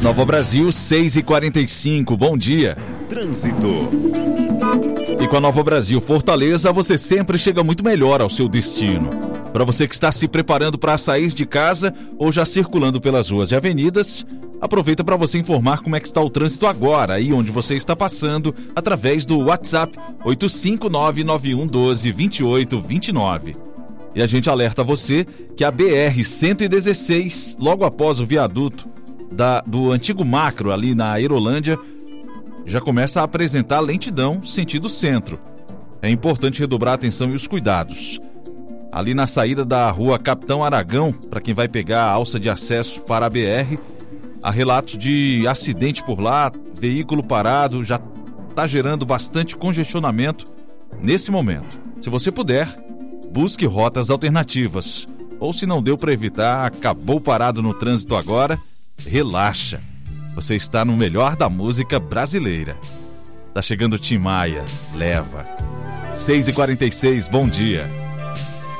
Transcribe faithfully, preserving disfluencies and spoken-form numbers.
Nova Brasil, seis e quarenta e cinco, bom dia. Trânsito. E com a Nova Brasil Fortaleza, você sempre chega muito melhor ao seu destino. Para você que está se preparando para sair de casa ou já circulando pelas ruas e avenidas, aproveita para você informar como é que está o trânsito agora, aí onde você está passando, através do WhatsApp oito cinco nove nove um um dois dois oito dois nove. E a gente alerta você que a B R cento e dezesseis, logo após o viaduto da, do antigo Macro ali na Aerolândia, já começa a apresentar lentidão sentido centro. É importante redobrar a atenção e os cuidados. Ali na saída da rua Capitão Aragão, para quem vai pegar a alça de acesso para a B R, há relatos de acidente por lá, veículo parado, já está gerando bastante congestionamento nesse momento. Se você puder, busque rotas alternativas. Ou se não deu para evitar, acabou parado no trânsito agora, relaxa. Você está no melhor da música brasileira. Tá chegando Tim Maia, leva. seis e quarenta e seis, bom dia.